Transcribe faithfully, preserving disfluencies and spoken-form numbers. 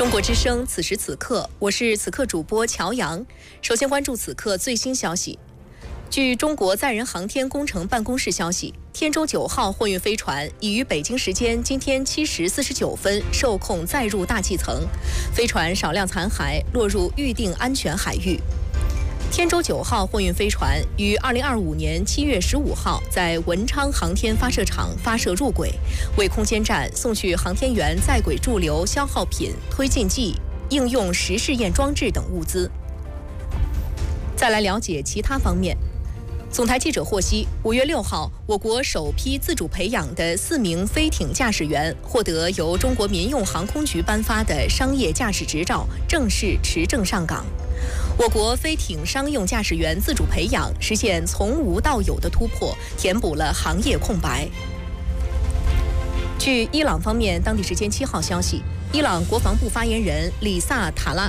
中国之声，此时此刻，我是此刻主播乔阳。首先关注此刻最新消息。据中国载人航天工程办公室消息，天舟九号货运飞船已于北京时间今天七时四十九分受控载入大气层，飞船少量残骸落入预定安全海域。天舟九号货运飞船于二零二五年七月十五号在文昌航天发射场发射入轨，为空间站送去航天员在轨驻留消耗品、推进剂、应用实试验装置等物资。再来了解其他方面。总台记者获悉，五月六号，我国首批自主培养的四名飞艇驾驶员获得由中国民用航空局颁发的商业驾驶执照，正式持证上岗。我国飞艇商用驾驶员自主培养实现从无到有的突破，填补了行业空白。据伊朗方面当地时间七号消息，伊朗国防部发言人里萨塔拉